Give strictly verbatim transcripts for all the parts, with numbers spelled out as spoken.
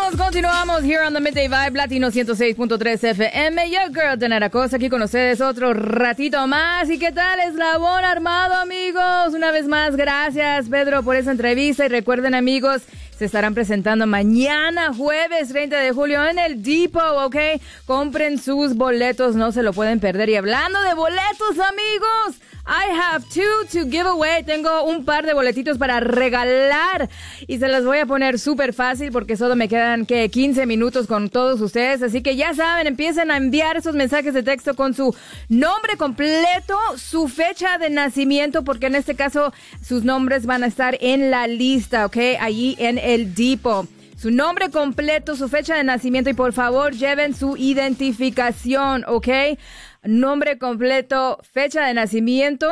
Continuamos, continuamos here on the Midday Vibe, Latino ciento seis punto tres F M. Your girl, Danara Cosa, aquí con ustedes otro ratito más. ¿Y qué tal? Eslabón Armado, amigos. Una vez más, gracias, Pedro, por esa entrevista. Y recuerden, amigos, se estarán presentando mañana, jueves treinta de julio, en el Depot, ¿ok? Compren sus boletos, no se lo pueden perder. Y hablando de boletos, amigos, I have two to give away. Tengo un par de boletitos para regalar y se los voy a poner súper fácil porque solo me quedan que quince minutos con todos ustedes. Así que ya saben, empiecen a enviar esos mensajes de texto con su nombre completo, su fecha de nacimiento, porque en este caso sus nombres van a estar en la lista, ¿ok? Allí en el Depot. Su nombre completo, su fecha de nacimiento y por favor lleven su identificación, ¿ok? Nombre completo, fecha de nacimiento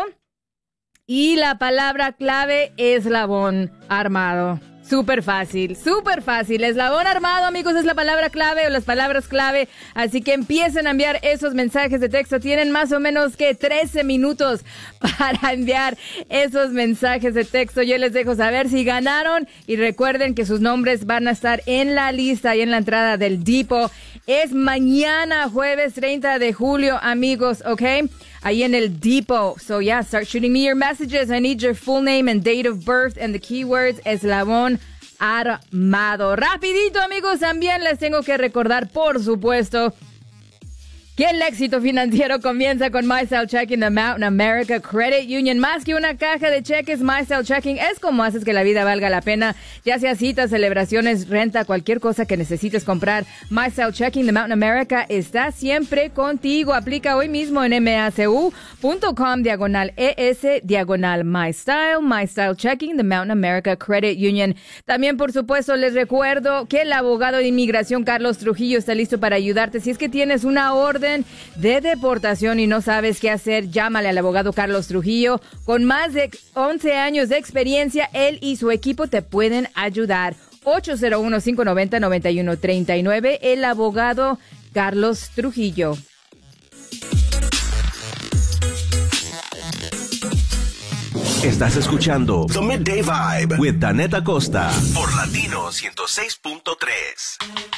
y la palabra clave eslabón armado. Súper fácil, súper fácil. Eslabón armado, amigos, es la palabra clave o las palabras clave. Así que empiecen a enviar esos mensajes de texto. Tienen más o menos que trece minutos para enviar esos mensajes de texto. Yo les dejo saber si ganaron. Y recuerden que sus nombres van a estar en la lista y en la entrada del Depot. Es mañana, jueves treinta de julio, amigos, ¿ok? Ahí en el Depot. So yeah, start shooting me your messages. I need your full name and date of birth and the keywords eslabón armado. Rapidito, amigos, también les tengo que recordar, por supuesto, que el éxito financiero comienza con MyStyle Checking de Mountain America Credit Union. Más que una caja de cheques, MyStyle Checking es como haces que la vida valga la pena. Ya sea citas, celebraciones, renta, cualquier cosa que necesites comprar, MyStyle Checking de Mountain America está siempre contigo. Aplica hoy mismo en macu.com diagonal ES diagonal MyStyle. MyStyle Checking de Mountain America Credit Union. También, por supuesto, les recuerdo que el abogado de inmigración Carlos Trujillo está listo para ayudarte. Si es que tienes una orden de deportación y no sabes qué hacer, llámale al abogado Carlos Trujillo. Con más de once años de experiencia, él y su equipo te pueden ayudar. ocho cero uno, cinco nueve cero, nueve uno tres nueve, el abogado Carlos Trujillo. Estás escuchando The Midday Vibe with Danette Acosta por Latino ciento seis punto tres.